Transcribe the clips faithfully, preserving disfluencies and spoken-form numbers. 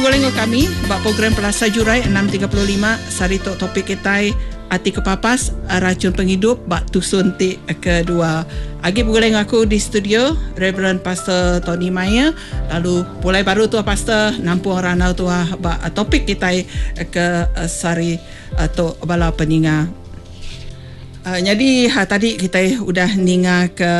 Golongan kami bak program Pelasa Jurai enam tiga lima sari tok topik kita Ati Kepapas racun penghidup bak tusun ti kedua. Agi bergoleng aku di studio Reverend Pastor Tony Maya, lalu mulai baru tu Pastor nampung ranau tu bak topik kita ke sari tok bala peninga. Uh, jadi ha, tadi kita udah ninga ke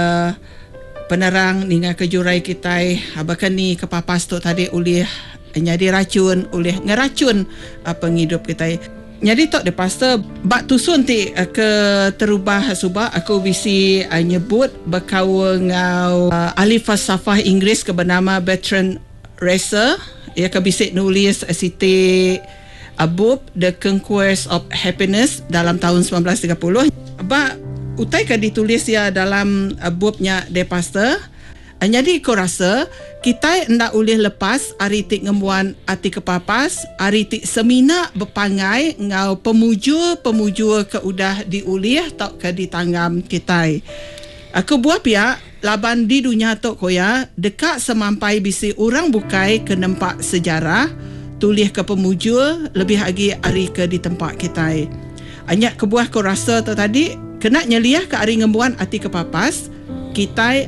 penerang, ninga ke jurai kita, bahkan ni kepapas tu tadi ulih jadi racun, ulih ngeracun uh, penghidup kita. Jadi tok de pastor bak tusun ti uh, ke terubah subah aku bisi uh, nyebut berkawa ngau uh, ahli falsafah Inggeris ke bernama Bertrand Russell. Ia ke bisik nulis uh, siti a book The Conquest of Happiness dalam tahun sembilan belas tiga puluh. Ba utai ke ditulis ya dalam uh, booknya de pastor. Uh, jadi aku rasa kita ndak boleh lepas hari tik ngembuan ati kepapas, hari tik semina berpangai ngau pemujur-pemujur ke udah diulih tak ke ditanggam kita. Aku buat pihak laban di dunia tok koya dekat semampai bisi orang bukai ke nempak sejarah tulis ke pemujur lebih lagi hari ke di tempat kita. Anyak kebuah ko rasa tu tadi kena nyeliah ke hari ngembuan ati kepapas kita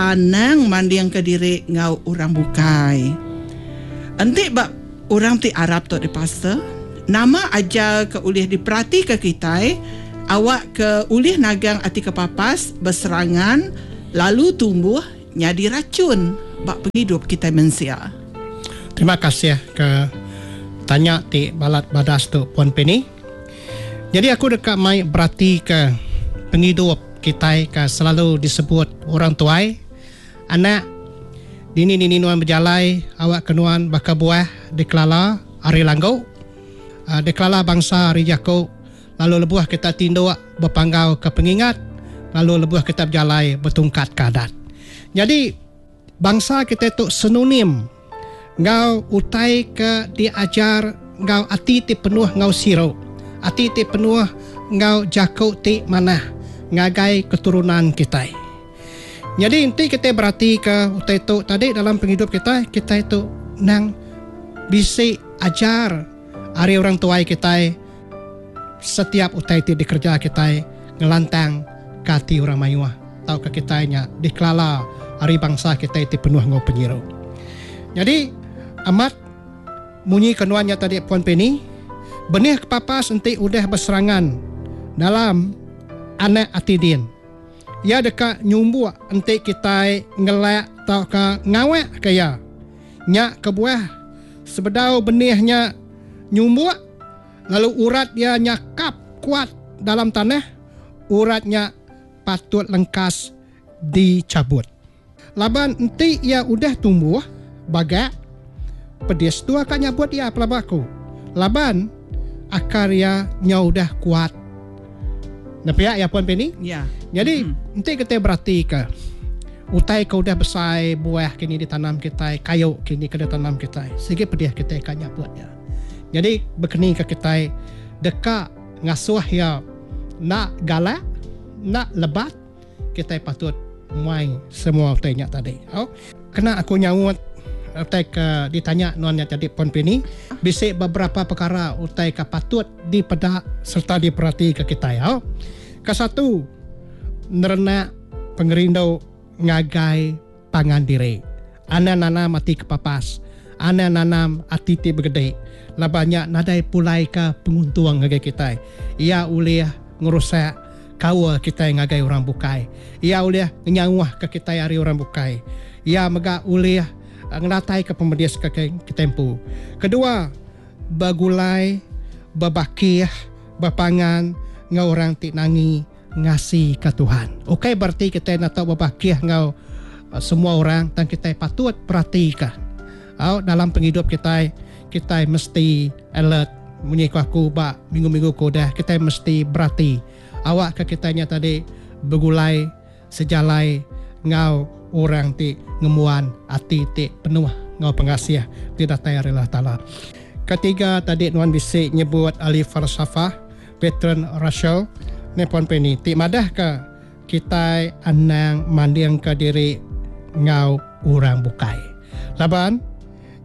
anang mandiang ke diri ngau orang bukai. Enti bak orang ti Arab tu di pastor nama ajar ke ulih diperhati ke kita awak ke ulih nagang ati kepapas berserangan lalu tumbuh nyadi racun bak penghidup kita manusia. Terima kasih ke tanya ti balat badas tu Puan Penny. Jadi aku dekat mai berarti ke penghidup kita ke selalu disebut orang tuai anak dini dini nuan berjalai awak kenuan baka buah deklala hari langgau uh, deklala bangsa hari Yakub lalu lebuah kita tindu berpanggau ke pengingat lalu lebuah kita berjalai bertungkat kadat. Jadi bangsa kita tu sinonim ngau utai ke diajar ngau ati ti penuh ngau siro ati ti penuh ngau jakau ti manah ngagai keturunan kita. Jadi inti kita berarti ke utai tu tadi dalam penghidup kita kita itu nang bisi ajar hari orang tua kita setiap utai ti dikerja kita ngelantang kati orang mayuah tau ke kita nya dikelala hari bangsa kita itu penuh ngau penyiru. Jadi amat munyi kenuannya tadi Puan Penny benih kepapas enti udah berserangan dalam anak atidin. Ya dekat nyumbu enti kita ngelak tau ke ngawek kaya nyak kebuah sebedau benihnya nyumbu lalu urat dia nyakap kuat dalam tanah uratnya patut lengkas dicabut. Laban enti ia udah tumbuh bagak pedis tu akak nyabut ia pelabaku. Laban akar ia nya udah kuat. Nampak ya Puan Penny? Ya. Jadi hmm. nanti kita berarti ke utai kau dah besar buah kini ditanam kita, kayu kini kena tanam kita. Sehingga pedih kita akan nyabutnya. Jadi berkeni ke kita dekat ngasuh ya nak galak, nak lebat, kita patut main semua utainya tadi. Oh, kena aku nyawut utai ke ditanya nuannya tadi Puan Penny, bisik beberapa perkara utai ke patut dipedak serta diperhati ke kita ya. Ke satu, nerena pengerindau ngagai pangan diri. Ana nanam ati kepapas, ana nanam ati ti begede. Labanya nadai pulai ke penguntuang ngagai kita. Ia ulih ngerusak kawa kita ngagai orang bukai. Ia ulih nyawah ke kita hari orang bukai. Ia mega ulih ngelatai ke pemedias ke tempu. Kedua, bagulai, babakih, bapangan, ngau orang tik nangi ngasih ke Tuhan. Okey berarti kita nak tahu babakih ngau uh, semua orang dan kita patut perhatikan. Oh, dalam penghidup kita, kita mesti alert. Bunyi aku bak minggu-minggu kodah, kita mesti berhati. Awak ke kitanya tadi begulai, sejalai, ngau orang ti ngemuan hati ti penuh ngau pengasih tidak tayar Allah Ta'ala. Ketiga tadi nuan bisik nyebut ahli falsafah Bertrand Russell ni Puan Penny ti madah ke kita anang mandiang ke diri ngau orang bukai. Laban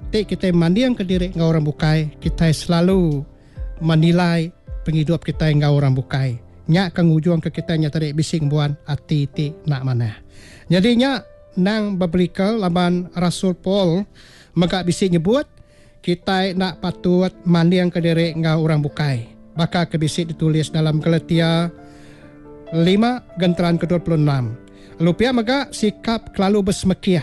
Tik kita mandiang ke diri ngau orang bukai, kita selalu menilai penghidup kita ngau orang bukai. Nya kang ujung ke kita nya tadi bising buan ati ti nak mana. Jadi nya nang biblical laban Rasul Paul maka bising nyebut kita nak patut mandiang ke diri ngau orang bukai. Maka kebisik ditulis dalam Galatia lima genteran ke dua puluh enam. Lupia maka sikap kelalu bersemekiah.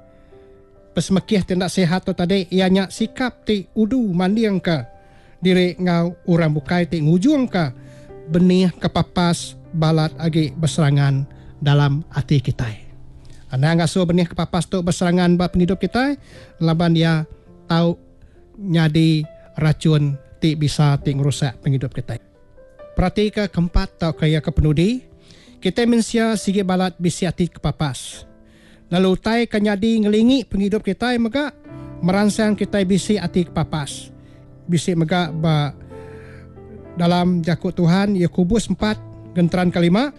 Bersemekiah tindak sehat tu tadi ianya sikap ti udu mandiang ke diri ngau orang bukai ti ngujung ke benih kepapas balat agi berserangan dalam hati kita. Anda ngasuh benih kepapas tu berserangan bab penghidup kita, laban dia tahu nyadi racun ti bisa ti ngerusak penghidup kita. Perhati ke keempat tau kaya ke penudi, kita mensia sigi balat bisi hati kepapas. Lalu tai kanyadi ngelingi penghidup kita maka merangsang kita bisi hati kepapas. Bisi maka ba dalam jakut Tuhan Yakobus empat genteran kelima,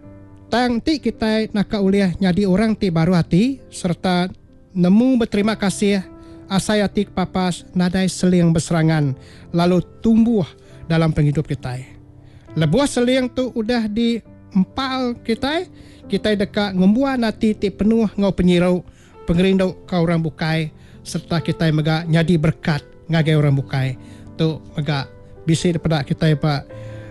tang ti kita nak uliah nyadi orang ti baru hati serta nemu berterima kasih asai hati kepapas nadai seling berserangan lalu tumbuh dalam penghidup kita. Lebuah seling tu udah di empal kita, kita dekat ngembuan hati ti penuh ngau penyirau pengerindau kau orang bukai serta kita mega nyadi berkat ngagai orang bukai tu mega bisi daripada kita Pak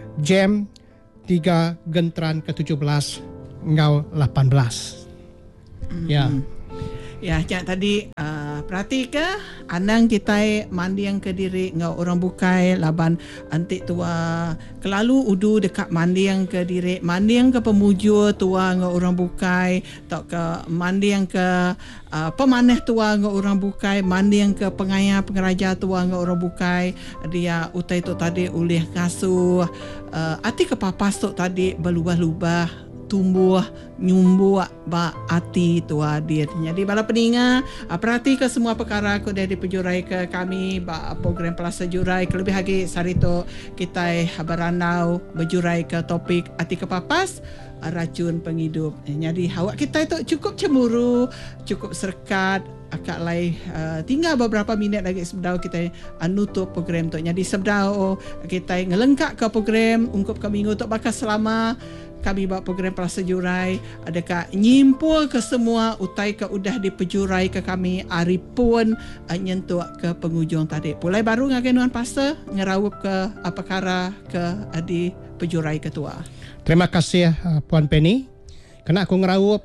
Jam tiga genteran ke tujuh belas ngau lapan belas. Mm-hmm. Ya. Ya, cak tadi uh, perhati ke anang kita mandi yang ke diri ngau orang bukai laban antik tua kelalu udu dekat mandi yang ke diri mandi yang ke pemuju tua ngau orang bukai tak ke mandi yang ke uh, pemaneh tua ngau orang bukai mandi yang ke pengaya pengeraja tua ngau orang bukai dia utai tu tadi ulih ngasuh uh, ati kepapas tu tadi berlubah-lubah tumbuh nyumbuh ba hati tua dia. Jadi bala peninga perhati ke semua perkara aku dah dipejurai ke kami ba program Plaza Jurai kelebih lagi sarito kita beranau berjurai ke topik hati kepapas racun penghidup. Jadi awak kita itu cukup cemburu, cukup serkat akak lai uh, tinggal beberapa minit lagi sebelum kita uh, nutup program tu. Jadi sebelum kita ngelengkap ke program ungkup ke minggu tu bakal selama kami buat program Plaza Jurai adakah nyimpul ke semua utai ke udah dipejurai ke kami hari pun uh, nyentuh ke penghujung tadi. Pulai baru ngagai nuan pastor ngerawup ke apa uh, perkara ke uh, di pejurai ketua. Terima kasih uh, Puan Penny. Kena aku ngerawup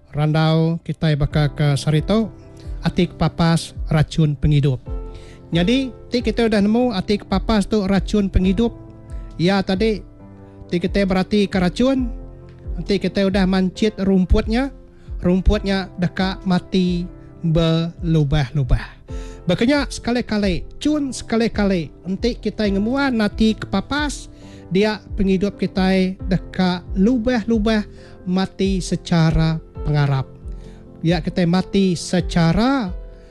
randau kita bakal ke sarito atik papas racun penghidup. Jadi ti kita udah nemu atik papas tu racun penghidup. Ya tadi ti kita berarti ke racun. Nanti kita udah mancit rumputnya. Rumputnya dekat mati berlubah-lubah. Makanya sekali-kali, cun sekali-kali nanti kita ngemuan nanti kepapas dia penghidup kita dekat lubah-lubah mati secara pengarap. Dia kita mati secara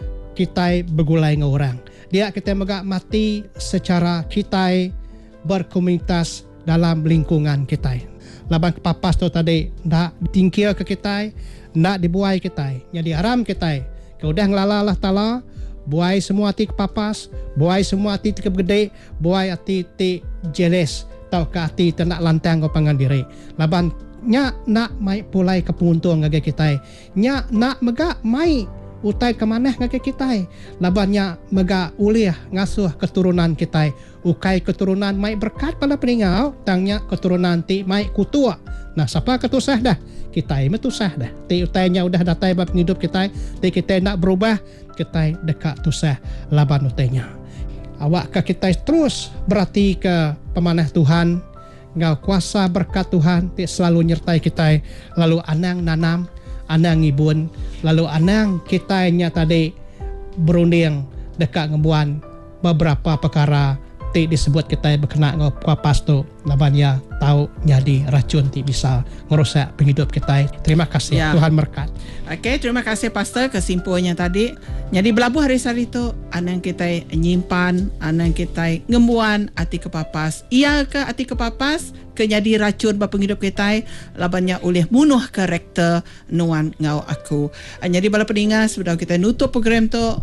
kita bergulai dengan orang. Dia kita megak mati secara kita berkomunitas dalam lingkungan kita. Laban kepapas tu tadi nak ditingkir ke kita, nak dibuai kita. Jadi haram kita. Kau dah ngelala Allah Ta'ala, buai semua hati kepapas, buai semua hati kegede, buai hati ti jealous, tau ke hati tak lantang kau pangan diri. Laban nya nak mai pulai ke penguntung ngage kita. Nya nak megak mai utai ke maneh ngage kita. Laban nya megak uliah ngasuh keturunan kita. Ukai keturunan mai berkat pada peningau, tangnya keturunan ti mai kutua. Nah, siapa ketusah dah? Kita metusah dah. Ti utainya udah datai bab hidup kita, ti kita nak berubah, kita dekat tusah laban utainya. Awak ke kita terus berarti ke pemanah Tuhan, ngau kuasa berkat Tuhan ti selalu nyertai kita, lalu anang nanam, anang ngibun, lalu anang kita nya tadi berunding dekat ngebuan beberapa perkara ti disebut kita berkenaan dengan papas tu laban ya tahu jadi racun ti bisa merosak penghidup kita. Terima kasih ya. Tuhan berkat. Okey, terima kasih pastor kesimpulannya tadi. Jadi belabuh hari sari tu anang kita nyimpan, anang kita ngembuan hati kepapas. Ia ke hati kepapas ke jadi racun bapa penghidup kita labannya oleh munuh karakter nuan ngau aku. Jadi bala pendengar sebelum kita nutup program tu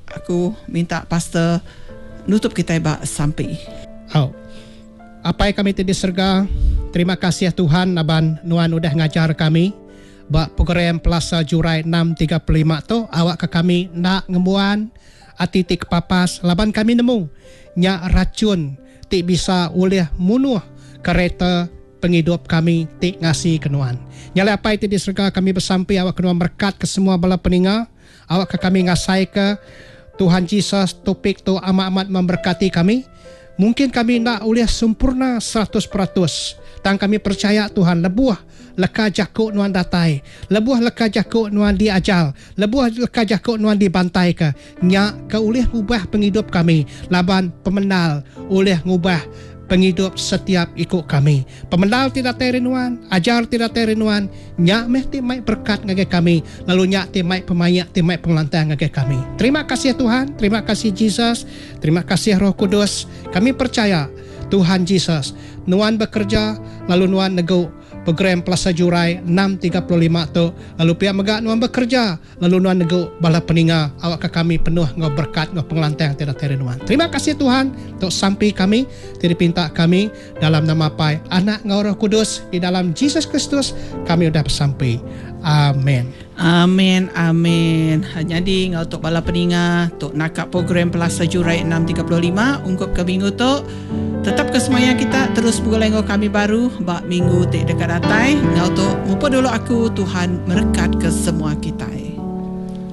aku minta pastor nutup kita ba sampai. Oh. Apa yang kami tadi serga, terima kasih Tuhan naban nuan udah ngajar kami ba program Plaza Jurai enam tiga lima tu awak ke kami nak ngemuan ati tik papas laban kami nemu nya racun tik bisa oleh munuh kereta penghidup kami tik ngasih kenuan. Nyala apa itu diserga kami bersampai awak kenuan berkat ke semua bala peninga awak ke kami ngasai ke Tuhan Yesus topik tu amat-amat memberkati kami. Mungkin kami nak boleh sempurna seratus peratus. Tang kami percaya Tuhan lebuah leka jakuk nuan datai. Lebuah leka jakuk nuan diajal. Lebuah leka jakuk nuan dibantai ke. Nyak ke boleh ubah penghidup kami. Laban pemenal boleh ngubah penghidup setiap ikut kami. Pemenal tidak terinuan, ajar tidak terinuan, nyak meh timai berkat ngage kami, lalu nyak timai pemayak, timai pengelantang ngage kami. Terima kasih Tuhan, terima kasih Jesus, terima kasih Roh Kudus. Kami percaya Tuhan Jesus, nuan bekerja, lalu nuan nego program Plaza Jurai enam tiga lima tu, lalu pihak megak nuan bekerja, lalu nuan nego bala peninga, awak ke kami penuh ngau berkat, ngau pengelantang tidak terinuan. Terima kasih Tuhan untuk sampai kami, tidak pinta kami dalam nama Pai, Anak ngau Roh Kudus, di dalam Jesus Kristus kami sudah bersampai. Amin. Amin, amin. Jadi untuk bala peninga, untuk nakak program Plaza Jurai enam tiga lima, ungkup ke minggu tu, tetap kesemayang kita terus bergolenggo kami baru, bak minggu tik dekat datai. Ngau tu, mupa dulu aku, Tuhan merekat ke semua kita.